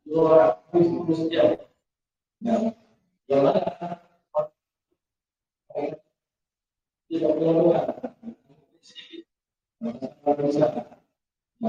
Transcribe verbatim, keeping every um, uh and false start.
dua ribu sekian. Nah, yang mana tidak punya Tuhan.